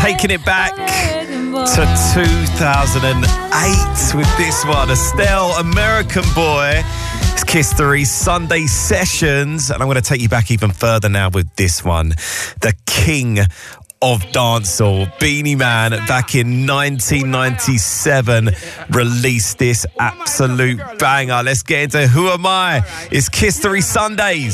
taking it back to 2008 with this one. Estelle, American Boy. It's Kiss 3 Sunday Sessions. And I'm going to take you back even further now with this one. The king of dancehall, Beenie Man, back in 1997, released this absolute banger. Let's get into Who Am I? It's Kiss 3 Sundays.